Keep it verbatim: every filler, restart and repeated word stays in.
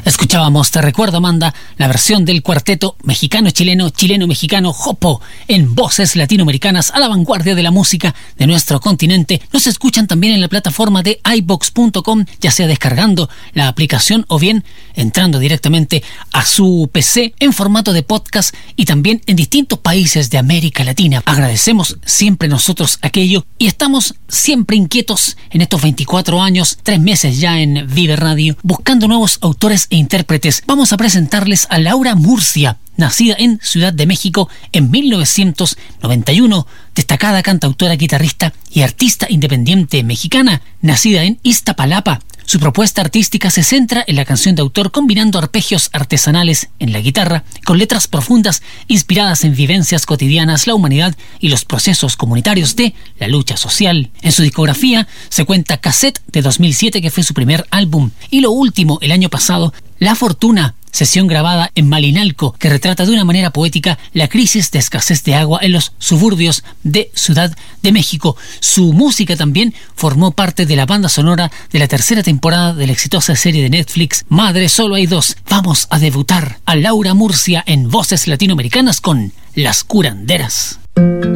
Escuchábamos Te Recuerdo Amanda, la versión del cuarteto mexicano-chileno, chileno-mexicano Jopo, en voces latinoamericanas a la vanguardia de la música de nuestro continente. Nos escuchan también en la plataforma de i vox punto com, ya sea descargando la aplicación o bien entrando directamente a su P C en formato de podcast y también en distintos países de América Latina. Agradecemos siempre nosotros aquello y estamos siempre inquietos en estos veinticuatro años, tres meses ya en Vive Radio, buscando nuevos autores e intérpretes. Vamos a presentarles a Laura Murcia, nacida en Ciudad de México en mil novecientos noventa y uno, destacada cantautora, guitarrista y artista independiente mexicana, nacida en Iztapalapa. Su propuesta artística se centra en la canción de autor, combinando arpegios artesanales en la guitarra con letras profundas inspiradas en vivencias cotidianas, la humanidad y los procesos comunitarios de la lucha social. En su discografía se cuenta Cassette de dos mil siete, que fue su primer álbum, y lo último, el año pasado, La Fortuna, sesión grabada en Malinalco, que retrata de una manera poética la crisis de escasez de agua en los suburbios de Ciudad de México. Su música también formó parte de la banda sonora de la tercera temporada de la exitosa serie de Netflix Madre Solo Hay Dos. Vamos a debutar a Laura Murcia en voces latinoamericanas con Las Curanderas.